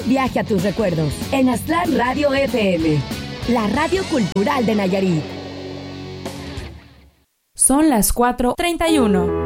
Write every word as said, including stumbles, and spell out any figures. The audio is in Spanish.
viaje a tus recuerdos en Aztlán Radio F M, la radio cultural de Nayarit. Son las cuatro treinta y uno.